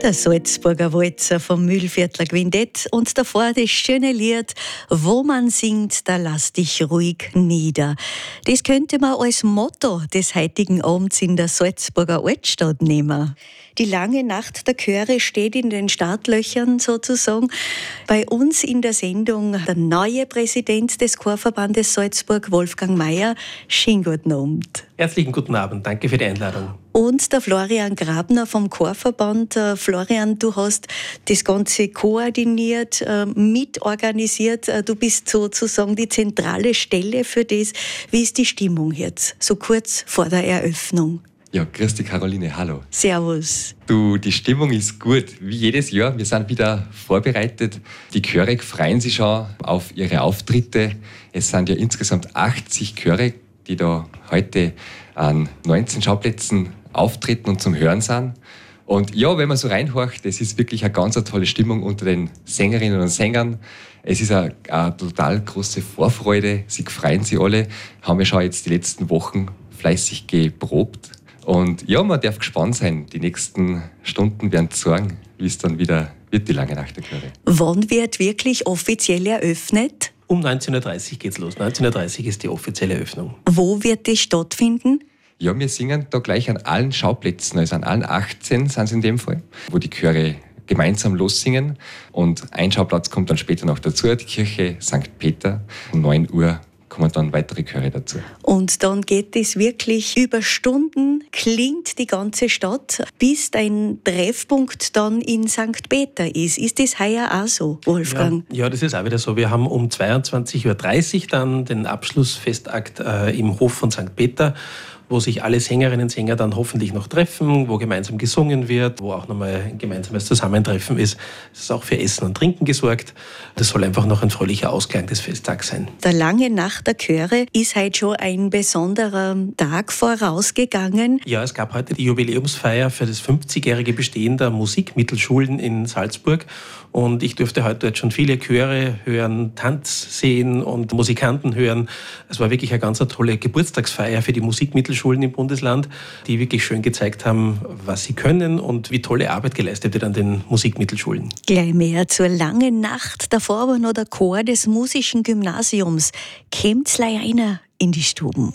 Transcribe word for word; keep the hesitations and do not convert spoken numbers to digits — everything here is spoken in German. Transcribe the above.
Der Salzburger Walzer vom Mühlviertler Quintett und davor das schöne Lied »Wo man singt, da lass dich ruhig nieder«. Das könnte man als Motto des heutigen Abends in der Salzburger Altstadt nehmen. Die lange Nacht der Chöre steht in den Startlöchern sozusagen. Bei uns in der Sendung der neue Präsident des Chorverbandes Salzburg, Wolfgang Meier. Schönen guten Abend. Herzlichen guten Abend, danke für die Einladung. Und der Florian Grabner vom Chorverband. Äh, Florian, du hast das Ganze koordiniert, äh, mitorganisiert. Äh, du bist sozusagen die zentrale Stelle für das. Wie ist die Stimmung jetzt, so kurz vor der Eröffnung? Ja, grüß dich Caroline, hallo. Servus. Du, die Stimmung ist gut, wie jedes Jahr. Wir sind wieder vorbereitet. Die Chöre freuen sich schon auf ihre Auftritte. Es sind ja insgesamt achtzig Chöre, die da heute an neunzehn Schauplätzen auftreten und zum Hören sind. Und ja, wenn man so reinhorcht, es ist wirklich eine ganz tolle Stimmung unter den Sängerinnen und Sängern. Es ist eine, eine total große Vorfreude. Sie freuen sich alle. Haben wir schon jetzt die letzten Wochen fleißig geprobt. Und ja, man darf gespannt sein. Die nächsten Stunden werden zeigen, wie es dann wieder wird, die lange Nacht der Chöre. Wann wird wirklich offiziell eröffnet? Um neunzehn Uhr dreißig geht's los. neunzehn Uhr dreißig ist die offizielle Eröffnung. Wo wird das stattfinden? Ja, wir singen da gleich an allen Schauplätzen, also an allen achtzehn sind es in dem Fall, wo die Chöre gemeinsam lossingen. Und ein Schauplatz kommt dann später noch dazu, die Kirche Sankt Peter. Um neun Uhr kommen dann weitere Chöre dazu. Und dann geht es wirklich über Stunden, klingt die ganze Stadt, bis ein Treffpunkt dann in Sankt Peter ist. Ist das heuer auch so, Wolfgang? Ja, ja, das ist auch wieder so. Wir haben um zweiundzwanzig Uhr dreißig dann den Abschlussfestakt äh, im Hof von Sankt Peter, wo sich alle Sängerinnen und Sänger dann hoffentlich noch treffen, wo gemeinsam gesungen wird, wo auch nochmal ein gemeinsames Zusammentreffen ist. Es ist auch für Essen und Trinken gesorgt. Das soll einfach noch ein fröhlicher Ausklang des Festtags sein. Der lange Nacht der Chöre ist heute schon ein besonderer Tag vorausgegangen. Ja, es gab heute die Jubiläumsfeier für das fünfzigjährige Bestehen der Musikmittelschulen in Salzburg. Und ich durfte heute dort schon viele Chöre hören, Tanz sehen und Musikanten hören. Es war wirklich eine ganz tolle Geburtstagsfeier für die Musikmittelschulen im Bundesland, die wirklich schön gezeigt haben, was sie können und wie tolle Arbeit geleistet wird an den Musikmittelschulen. Gleich mehr zur langen Nacht. Davor aber noch der Chor des Musischen Gymnasiums. Kommt's gleich einer in die Stuben.